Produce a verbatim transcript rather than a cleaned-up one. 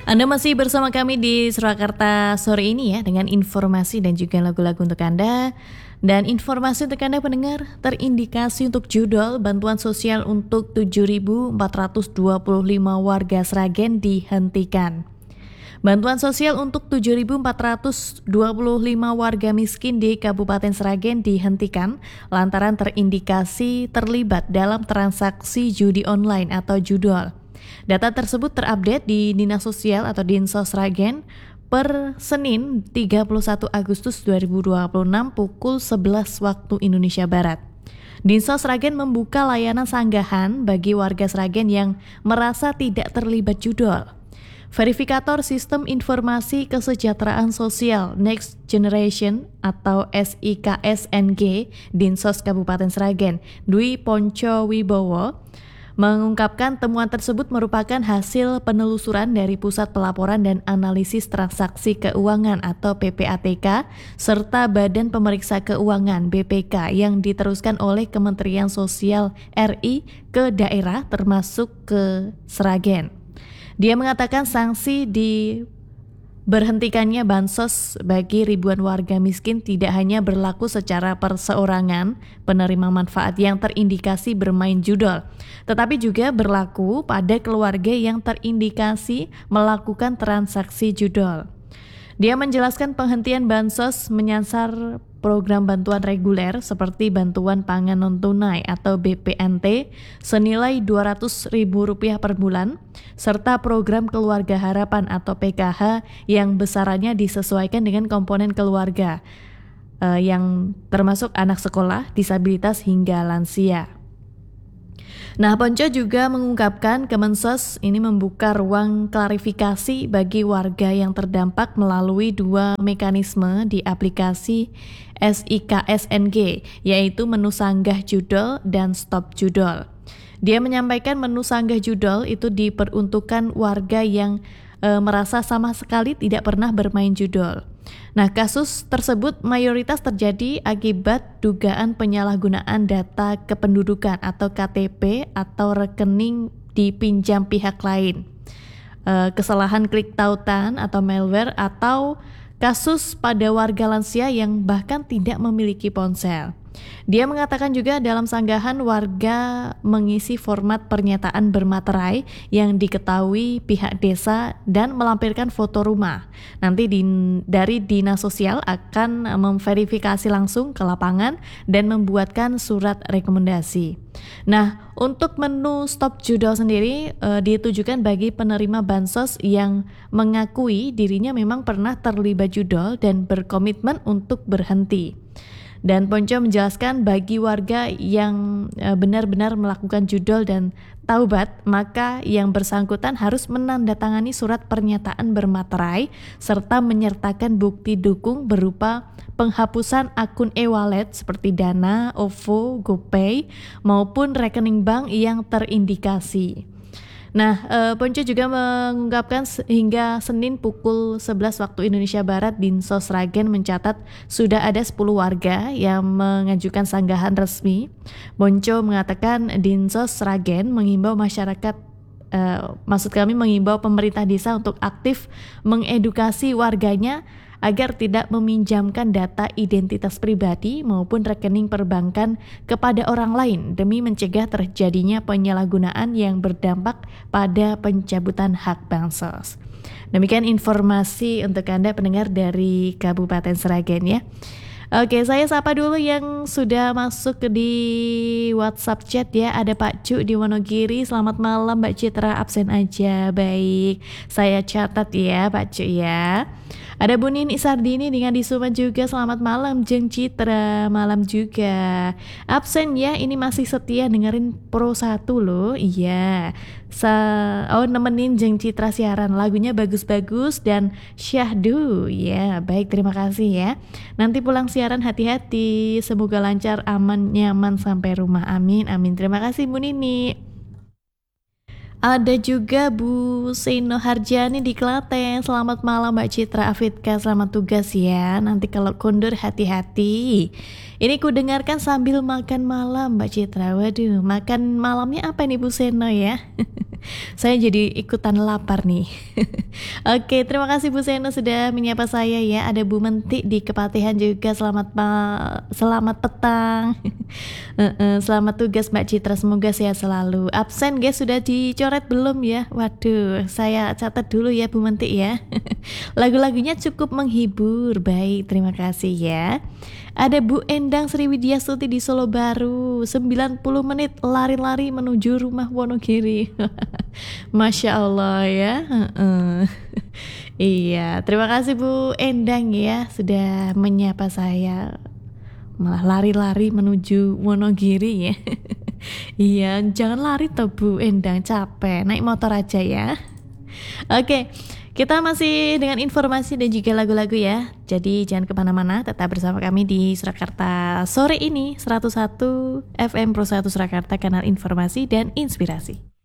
Anda masih bersama kami di Surakarta sore ini ya, dengan informasi dan juga lagu-lagu untuk Anda. Dan informasi untuk Anda pendengar, terindikasi untuk judul bantuan sosial untuk tujuh ribu empat ratus dua puluh lima warga Sragen dihentikan. Bantuan sosial untuk tujuh ribu empat ratus dua puluh lima warga miskin di Kabupaten Sragen dihentikan lantaran terindikasi terlibat dalam transaksi judi online atau judol. Data tersebut terupdate di Dinas Sosial atau Dinsos Sragen per Senin tiga puluh satu Agustus dua ribu dua puluh enam pukul sebelas waktu Indonesia Barat. Dinsos Sragen membuka layanan sanggahan bagi warga Sragen yang merasa tidak terlibat judol. Verifikator Sistem Informasi Kesejahteraan Sosial Next Generation atau S I K S N G Dinsos Kabupaten Sragen, Dwi Ponco Wibowo, mengungkapkan temuan tersebut merupakan hasil penelusuran dari Pusat Pelaporan dan Analisis Transaksi Keuangan atau P P A T K serta Badan Pemeriksa Keuangan B P K yang diteruskan oleh Kementerian Sosial R I ke daerah termasuk ke Sragen. Dia mengatakan sanksi di berhentikannya bansos bagi ribuan warga miskin tidak hanya berlaku secara perseorangan penerima manfaat yang terindikasi bermain judol, tetapi juga berlaku pada keluarga yang terindikasi melakukan transaksi judol. Dia menjelaskan penghentian bansos menyasar program bantuan reguler seperti bantuan pangan non-tunai atau B P N T senilai dua ratus ribu rupiah per bulan, serta program Keluarga Harapan atau P K H yang besarannya disesuaikan dengan komponen keluarga eh, yang termasuk anak sekolah, disabilitas hingga lansia. Nah, Ponco juga mengungkapkan Kemensos ini membuka ruang klarifikasi bagi warga yang terdampak melalui dua mekanisme di aplikasi S I K S N G, yaitu menu sanggah judol dan stop judol. Dia menyampaikan menu sanggah judol itu diperuntukkan warga yang e, merasa sama sekali tidak pernah bermain judol. Nah, kasus tersebut mayoritas terjadi akibat dugaan penyalahgunaan data kependudukan atau K T P atau rekening dipinjam pihak lain, e, kesalahan klik tautan atau malware, atau kasus pada warga lansia yang bahkan tidak memiliki ponsel. Dia mengatakan juga dalam sanggahan warga mengisi format pernyataan bermaterai yang diketahui pihak desa dan melampirkan foto rumah. Nanti di, dari Dinas Sosial akan memverifikasi langsung ke lapangan dan membuatkan surat rekomendasi. Nah, untuk menu stop judol sendiri e, ditujukan bagi penerima bansos yang mengakui dirinya memang pernah terlibat judol dan berkomitmen untuk berhenti. Dan Ponco menjelaskan bagi warga yang benar-benar melakukan judol dan taubat, maka yang bersangkutan harus menandatangani surat pernyataan bermaterai serta menyertakan bukti dukung berupa penghapusan akun e-wallet seperti Dana, O V O, GoPay maupun rekening bank yang terindikasi. Nah, eh, Ponco juga mengungkapkan hingga Senin pukul sebelas waktu Indonesia Barat, Dinsos Sragen mencatat sudah ada sepuluh warga yang mengajukan sanggahan resmi. Ponco mengatakan Dinsos Sragen mengimbau masyarakat, eh, maksud kami mengimbau pemerintah desa untuk aktif mengedukasi warganya agar tidak meminjamkan data identitas pribadi maupun rekening perbankan kepada orang lain demi mencegah terjadinya penyalahgunaan yang berdampak pada pencabutan hak bansos. Demikian informasi untuk Anda pendengar dari Kabupaten Sragen ya. Oke, saya sapa dulu yang sudah masuk di WhatsApp chat ya. Ada Pak Cu di Wonogiri. Selamat malam Mbak Citra, absen aja. Baik, saya catat ya Pak Cu ya. Ada Bu Nini Sardini dengan di Suma juga. Selamat malam Jeng Citra, malam juga. Absen ya, ini masih setia dengerin Pro satu loh. Iya. Sa- oh nemenin Jeng Citra siaran, lagunya bagus-bagus dan syahdu. Ya, baik, terima kasih ya. Nanti pulang siaran hati-hati, semoga lancar, aman, nyaman sampai rumah. Amin, amin. Terima kasih Bu Nini. Ada juga Bu Seno Harjani di Klaten. Selamat malam Mbak Citra Afidka, selamat tugas ya. Nanti kalau kondur hati-hati. Ini ku dengarkan sambil makan malam Mbak Citra. Waduh, makan malamnya apa nih Bu Seno ya? Saya jadi ikutan lapar nih. Oke, terima kasih Bu Seno sudah menyapa saya ya. Ada Bu Menti di Kepatihan juga. Selamat pa- selamat petang. Heeh, selamat tugas Mbak Citra. Semoga sehat selalu. Absen guys, sudah dicoret belum ya? Waduh, saya catat dulu ya Bu Menti ya. Lagu-lagunya cukup menghibur. Baik, terima kasih ya. Ada Bu Endang Sriwidya Stuti di Solo Baru. sembilan puluh menit lari-lari menuju rumah Wonogiri. Masya Allah ya. Heeh. Iya, terima kasih Bu Endang ya sudah menyapa saya. Malah lari-lari menuju Wonogiri ya. Iya, jangan lari toh Bu Endang, capek. Naik motor aja ya. Oke, kita masih dengan informasi dan juga lagu-lagu ya. Jadi jangan kemana-mana, tetap bersama kami di Surakarta sore ini seratus satu F M Pro satu Surakarta, kanal informasi dan inspirasi.